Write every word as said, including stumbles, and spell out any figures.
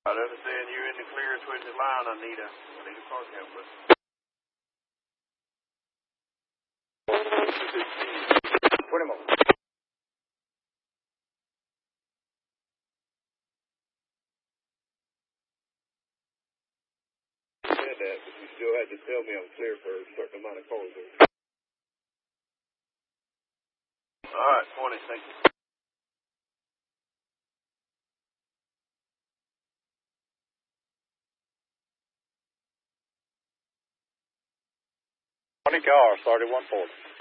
I understand you're in the clear towards the line. I need a, I need a car camper. twenty more. Said that, but you still had to tell me I'm clear for a certain amount of calls. All right, twenty, thank you. twenty cars, thirty-one forty.